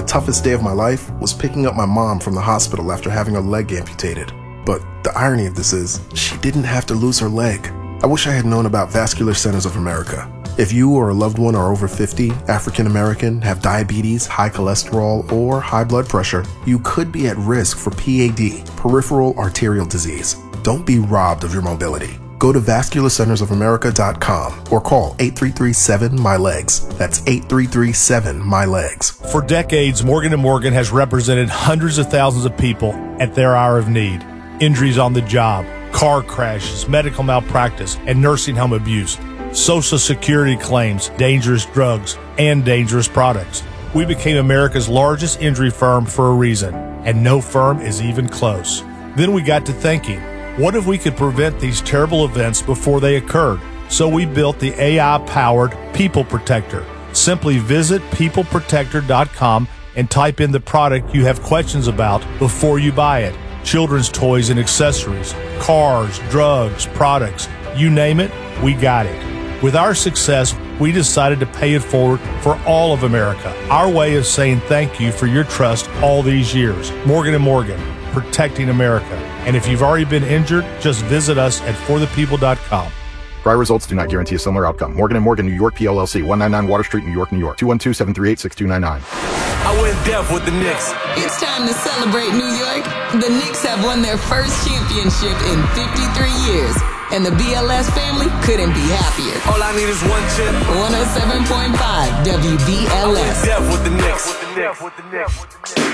toughest day of my life was picking up my mom from the hospital after having her leg amputated. But the irony of this is, she didn't have to lose her leg. I wish I had known about Vascular Centers of America. If you or a loved one are over 50, African American, have diabetes, high cholesterol, or high blood pressure, you could be at risk for PAD, peripheral arterial disease. Don't be robbed of your mobility. Go to vascularcentersofamerica.com or call 833-7-MY-LEGS. That's 833-7-MY-LEGS. For decades, Morgan & Morgan has represented hundreds of thousands of people at their hour of need. Injuries on the job, car crashes, medical malpractice, and nursing home abuse, Social Security claims, dangerous drugs, and dangerous products. We became America's largest injury firm for a reason, and no firm is even close. Then we got to thinking, what if we could prevent these terrible events before they occurred? So we built the AI-powered People Protector. Simply visit peopleprotector.com and type in the product you have questions about before you buy it. Children's toys and accessories, cars, drugs, products, you name it, we got it. With our success, we decided to pay it forward for all of America. Our way of saying thank you for your trust all these years. Morgan & Morgan, protecting America. And if you've already been injured, just visit us at forthepeople.com. Prior results do not guarantee a similar outcome. Morgan & Morgan, New York, PLLC, 199 Water Street, New York, New York. 212-738-6299. I went deaf with the Knicks. It's time to celebrate, New York. The Knicks have won their first championship in 53 years. And the BLS family couldn't be happier. All I need is one chip. 107.5 WBLS. I went deaf with the Knicks.